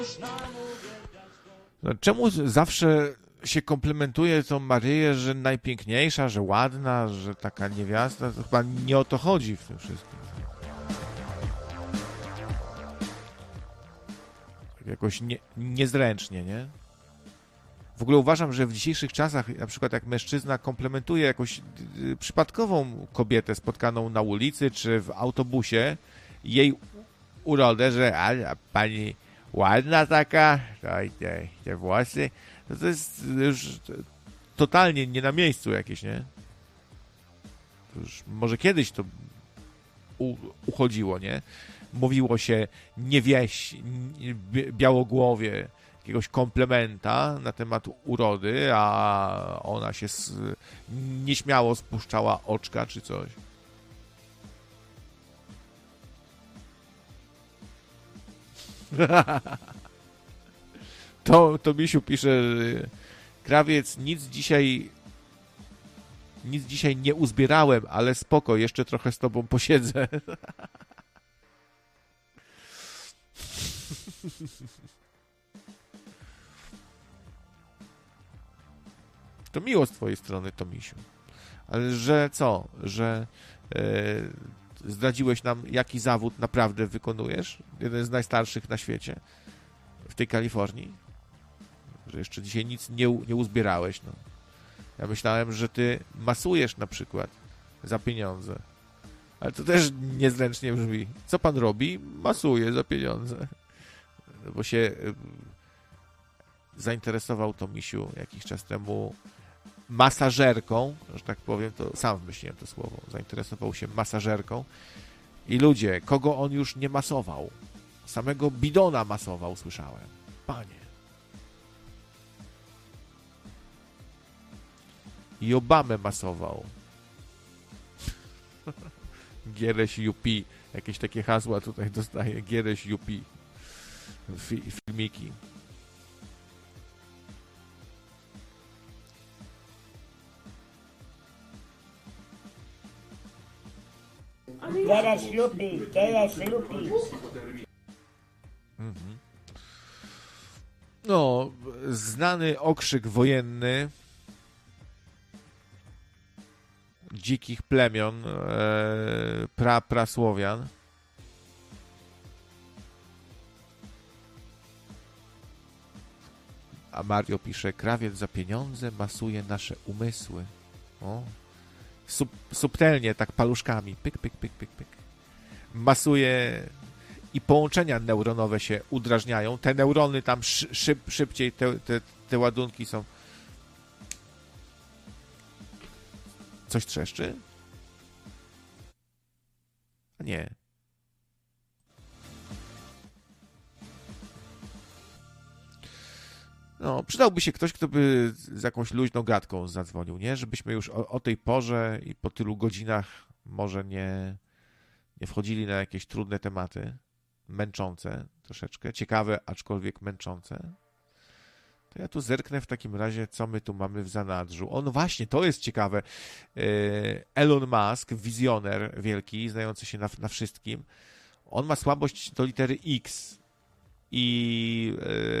No, czemu zawsze się komplementuje tą Maryję, że najpiękniejsza, że ładna, że taka niewiasta? To chyba nie o to chodzi w tym wszystkim. Tak jakoś niezręcznie, nie? W ogóle uważam, że w dzisiejszych czasach, na przykład jak mężczyzna komplementuje jakąś przypadkową kobietę spotkaną na ulicy czy w autobusie, jej urodę, że a pani ładna taka, te włosy, to jest już totalnie nie na miejscu jakieś, nie? Już może kiedyś to uchodziło, nie? Mówiło się białogłowie jakiegoś komplementa na temat urody, a ona się nieśmiało spuszczała oczka czy coś. To Misiu pisze, Krawiec, nic dzisiaj nie uzbierałem, ale spoko, jeszcze trochę z tobą posiedzę. To miło z twojej strony, to Misiu. Ale że co? Że zdradziłeś nam, jaki zawód naprawdę wykonujesz? Jeden z najstarszych na świecie. W tej Kalifornii. Że jeszcze dzisiaj nic nie uzbierałeś. No. Ja myślałem, że ty masujesz na przykład za pieniądze. Ale to też niezręcznie brzmi. Co pan robi? Masuje za pieniądze. Bo się zainteresował to Misiu jakiś czas temu masażerką, że tak powiem, to sam wymyśliłem to słowo. Zainteresował się masażerką. I ludzie, kogo on już nie masował? Samego bidona masował, słyszałem. Panie. I Obamę masował. Giereś UP. Jakieś takie hasła tutaj dostaje. Giereś UP. Filmiki. Giereś lupi. No, znany okrzyk wojenny dzikich plemion prasłowian. A Mario pisze, krawiec za pieniądze masuje nasze umysły. O. Subtelnie, tak paluszkami. Pyk, pyk, pyk, pyk, pyk. Masuje i połączenia neuronowe się udrażniają. Te neurony tam szybciej, te ładunki są. Coś trzeszczy? A nie. No, przydałby się ktoś, kto by z jakąś luźną gadką zadzwonił, nie? Żebyśmy już o tej porze i po tylu godzinach może nie wchodzili na jakieś trudne tematy, męczące troszeczkę, ciekawe, aczkolwiek męczące. To ja tu zerknę w takim razie, co my tu mamy w zanadrzu. O, no właśnie, to jest ciekawe. Elon Musk, wizjoner wielki, znający się na wszystkim, on ma słabość do litery X i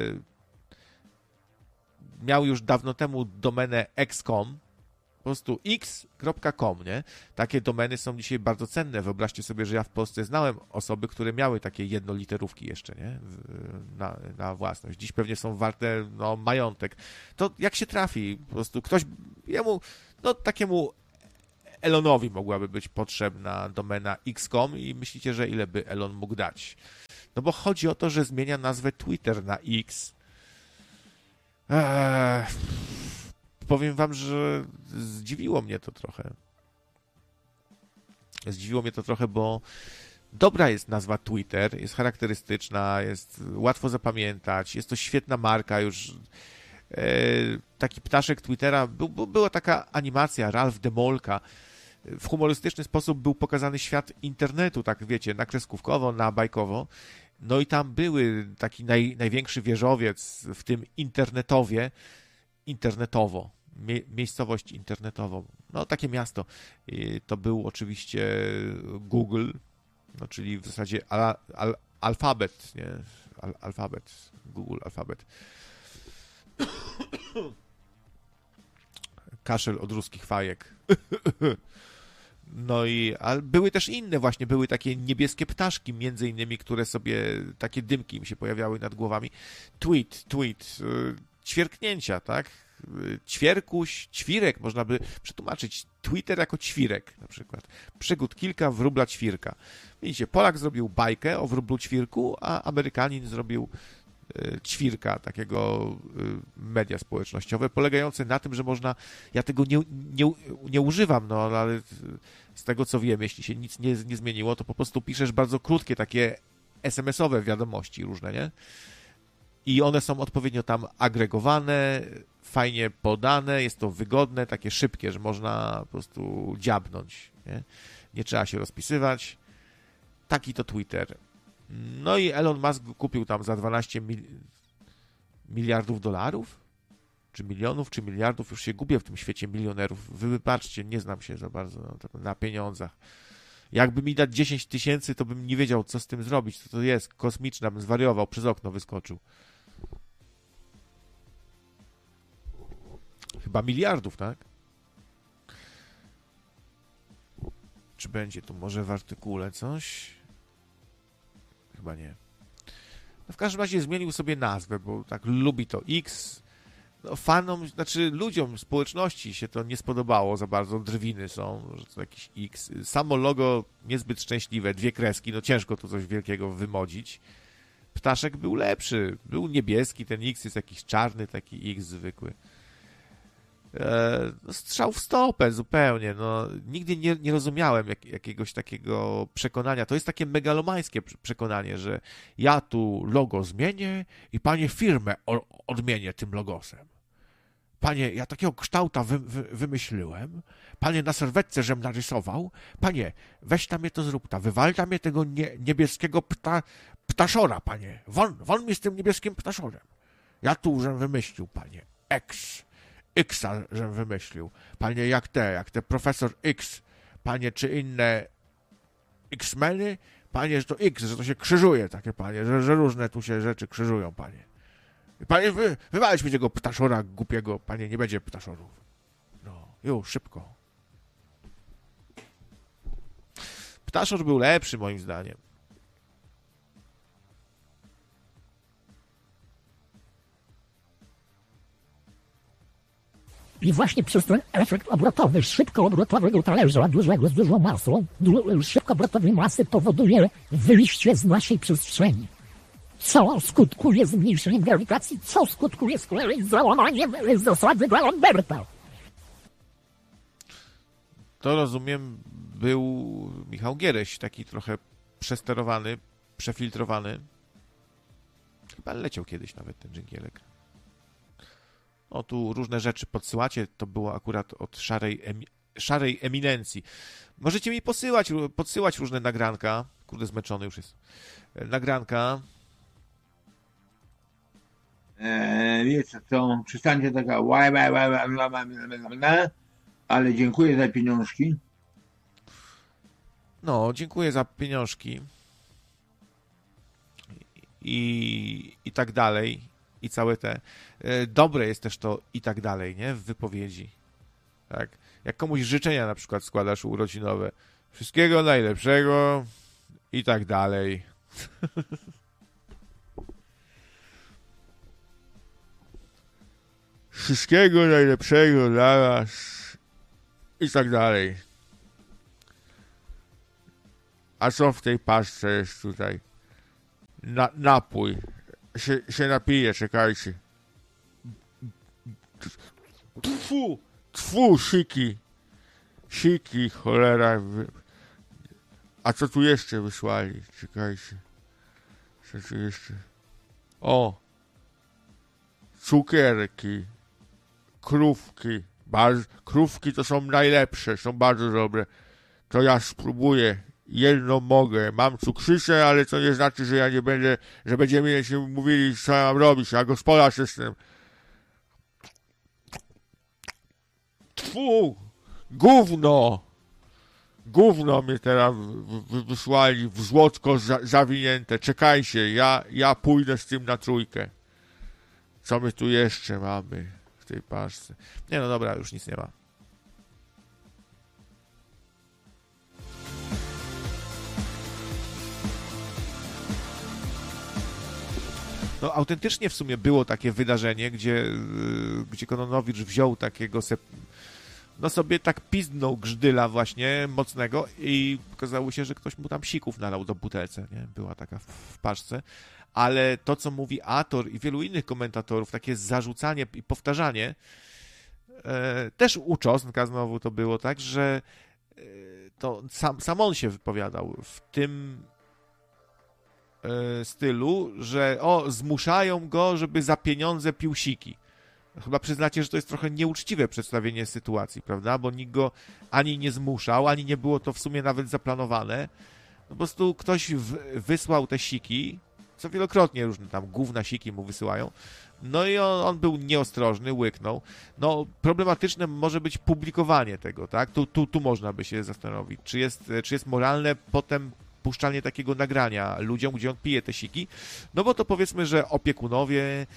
miał już dawno temu domenę x.com, po prostu x.com, nie? Takie domeny są dzisiaj bardzo cenne. Wyobraźcie sobie, że ja w Polsce znałem osoby, które miały takie jednoliterówki jeszcze, nie? Na własność. Dziś pewnie są warte, no, majątek. To jak się trafi, po prostu ktoś, jemu, no, takiemu Elonowi mogłaby być potrzebna domena x.com i myślicie, że ile by Elon mógł dać? No bo chodzi o to, że zmienia nazwę Twitter na X. Powiem wam, że zdziwiło mnie to trochę. Zdziwiło mnie to trochę, bo dobra jest nazwa Twitter, jest charakterystyczna, jest łatwo zapamiętać, jest to świetna marka już. Taki ptaszek Twittera, była taka animacja, Ralph Demolka. W humorystyczny sposób był pokazany świat internetu, tak wiecie, na kreskówkowo, na bajkowo. No i tam były taki największy wieżowiec w tym internetowo, miejscowość internetową. No takie miasto. I to był oczywiście Google, no czyli w zasadzie alfabet, nie? Alfabet, Google Alfabet. Kaszel od ruskich fajek. No i ale były też inne właśnie, były takie niebieskie ptaszki, między innymi, które sobie, takie dymki im się pojawiały nad głowami. Tweet, ćwierknięcia, tak? Ćwierkuś, ćwirek, można by przetłumaczyć Twitter jako ćwirek na przykład. Przygód kilka, wróbla ćwirka. Widzicie, Polak zrobił bajkę o wróblu ćwirku, a Amerykanin zrobił ćwirka, takiego media społecznościowe, polegające na tym, że można, ja tego nie używam, no ale z tego co wiem, jeśli się nic nie zmieniło, to po prostu piszesz bardzo krótkie, takie SMS-owe wiadomości różne, nie? I one są odpowiednio tam agregowane, fajnie podane, jest to wygodne, takie szybkie, że można po prostu dziabnąć, nie trzeba się rozpisywać. Taki to Twitter. No i Elon Musk kupił tam za 12 miliardów dolarów? Czy milionów, czy miliardów? Już się gubię w tym świecie milionerów. Wy wybaczcie, nie znam się za bardzo na pieniądzach. Jakby mi dać 10 000, to bym nie wiedział, co z tym zrobić. Co to jest? Kosmiczna, bym zwariował, przez okno wyskoczył. Chyba miliardów, tak? Czy będzie tu może w artykule coś? Chyba nie. No w każdym razie zmienił sobie nazwę, bo tak lubi to X. No fanom, znaczy ludziom, społeczności się to nie spodobało za bardzo. Drwiny są, że to jakiś X. Samo logo niezbyt szczęśliwe, 2 kreski, no ciężko tu coś wielkiego wymodzić. Ptaszek był lepszy, był niebieski, ten X jest jakiś czarny, taki X zwykły. Strzał w stopę zupełnie. No, nigdy nie rozumiałem jakiegoś takiego przekonania. To jest takie megalomańskie przekonanie, że ja tu logo zmienię i panie firmę odmienię tym logosem. Panie, ja takiego kształta wymyśliłem. Panie, na serwetce żem narysował. Panie, weź tam je to zrób ta. Wywal tam je tego niebieskiego ptaszora, panie. Won mi z tym niebieskim ptaszorem. Ja tu żem wymyślił, panie. Xa, żem wymyślił. Panie, jak te profesor X, panie, czy inne X-meny, panie, że to X, że to się krzyżuje, takie panie, że różne tu się rzeczy krzyżują, panie. Panie, wywalić mi tego ptaszora głupiego, panie, nie będzie ptaszorów. No, już, szybko. Ptaszor był lepszy, moim zdaniem. I właśnie przez ten efekt obrotowy, szybkoobrotowego talerza, dużego z dużą masą, szybkoobrotowej masy powoduje wyjście z naszej przestrzeni. Co skutkuje zmniejszeniem grawitacji, co skutkuje z kolei załamaniem zasady D'Alemberta. To rozumiem, był Michał Giereś, taki trochę przesterowany, przefiltrowany. Chyba leciał kiedyś nawet ten dżingielek. O, tu różne rzeczy podsyłacie, to było akurat od szarej eminencji. Możecie mi podsyłać różne nagranka. Kurde, zmęczony już jest. Nagranka. Wiecie co, przestańcie taka ale dziękuję za pieniążki. No, dziękuję za pieniążki. I tak dalej. I całe te... Dobre jest też to i tak dalej, nie? W wypowiedzi. Tak? Jak komuś życzenia na przykład składasz urodzinowe. Wszystkiego najlepszego i tak dalej. Wszystkiego najlepszego dla was i tak dalej. A co w tej paczce jest tutaj? Napój. Się napiję, czekajcie. Tfu, siki, cholera. A co tu jeszcze wysłali? Czekajcie. Co tu jeszcze? O! Cukierki. Krówki. Krówki to są najlepsze, są bardzo dobre. To ja spróbuję. Jedno mogę. Mam cukrzycę, ale to nie znaczy, że ja nie będę, że będziemy się mówili, co ja mam robić. Ja gospodarz jestem. Tfu! Gówno! Gówno mnie teraz wysłali w złotko zawinięte. Czekajcie, ja pójdę z tym na trójkę. Co my tu jeszcze mamy w tej paczce? Nie, no dobra, już nic nie ma. No autentycznie w sumie było takie wydarzenie, gdzie Kononowicz wziął takiego no sobie tak pizdnął grzydyla właśnie mocnego i okazało się, że ktoś mu tam sików nalał do butelce, nie? Była taka w paczce. Ale to, co mówi Ator i wielu innych komentatorów, takie zarzucanie i powtarzanie, też u Czosnka znowu to było tak, że to sam on się wypowiadał w tym stylu, że zmuszają go, żeby za pieniądze pił siki. Chyba przyznacie, że to jest trochę nieuczciwe przedstawienie sytuacji, prawda? Bo nikt go ani nie zmuszał, ani nie było to w sumie nawet zaplanowane. No po prostu ktoś wysłał te siki, co wielokrotnie różne tam gówna siki mu wysyłają. No i on był nieostrożny, łyknął. No problematyczne może być publikowanie tego, tak? Tu można by się zastanowić, czy jest moralne potem puszczanie takiego nagrania ludziom, gdzie on pije te siki, no bo to powiedzmy, że opiekunowie,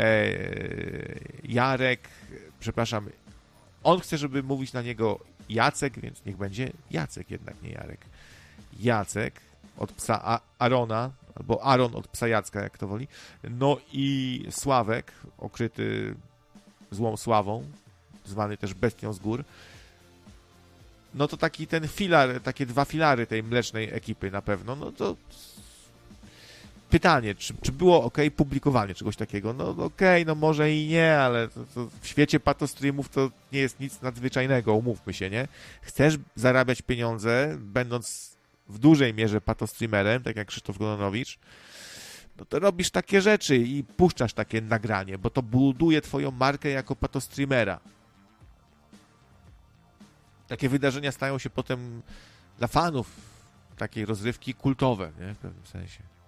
Jarek, przepraszam, on chce, żeby mówić na niego Jacek, więc niech będzie Jacek jednak, nie Jarek. Jacek od psa Arona, albo Aron od psa Jacka, jak to woli, no i Sławek, okryty złą sławą, zwany też bestią z gór. No to taki ten filar, takie dwa filary tej mlecznej ekipy na pewno, no to pytanie, czy było publikowanie czegoś takiego? No no może i nie, ale to w świecie patostreamów to nie jest nic nadzwyczajnego, umówmy się, nie? Chcesz zarabiać pieniądze, będąc w dużej mierze patostreamerem, tak jak Krzysztof Kononowicz, no to robisz takie rzeczy i puszczasz takie nagranie, bo to buduje twoją markę jako patostreamera. Takie wydarzenia stają się potem dla fanów takiej rozrywki kultowe, nie? W pewnym sensie.